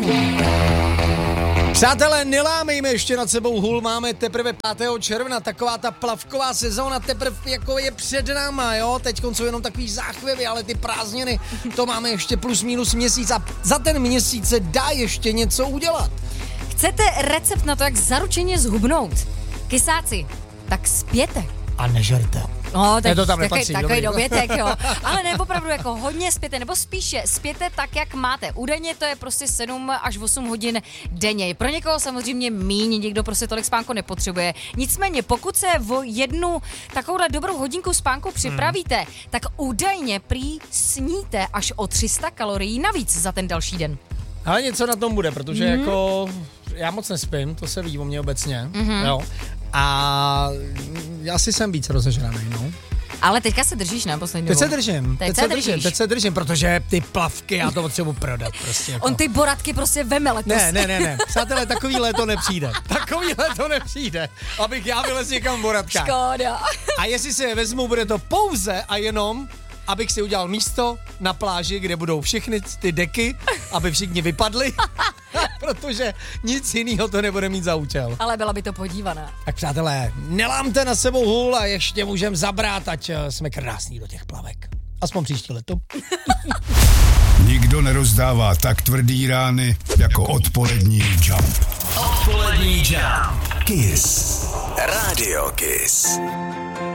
Přátelé, nelámejme ještě nad sebou hůl, máme teprve 5. června, taková ta plavková sezóna teprve jako je před náma, jo, teď jsou jenom takový záchvěvy, ale ty prázdniny, to máme ještě plus minus měsíc a za ten měsíc se dá ještě něco udělat. Chcete recept na to, jak zaručeně zhubnout? Kysáci, tak spěte. A nežerte. No, tak to tam nepatří, takový dovětek, jo. Ale ne, opravdu jako hodně spěte, nebo spíše spěte tak, jak máte. Údajně to je prostě 7 až 8 hodin denně. Pro někoho samozřejmě míň, někdo prostě tolik spánku nepotřebuje. Nicméně, pokud se o jednu takovouhle dobrou hodinku spánku připravíte, tak údajně prý sníte až o 300 kalorií navíc za ten další den. Ale něco na tom bude, protože jako já moc nespím, to se ví o mě obecně, jo. A já si jsem víc rozežraný, no. Ale teďka se držíš, ne, poslední Teď dobou? se držím, protože ty plavky, já to potřebuji prodat prostě. Jako. On ty boratky prostě veme letos. Ne. Přátelé, takový léto nepřijde. Abych já vylez někam boratka. Škoda. A jestli si je vezmu, bude to pouze a jenom, abych si udělal místo na pláži, kde budou všechny ty deky, aby všichni vypadli, protože nic jiného to nebude mít za účel. Ale byla by to podívaná. Tak přátelé, nelámte na sebou hůl a ještě můžeme zabrát, ať jsme krásní do těch plavek. Aspoň příští leto. Nikdo nerozdává tak tvrdý rány jako odpolední Jump. Odpolední Jump. Kiss. Radio Kiss.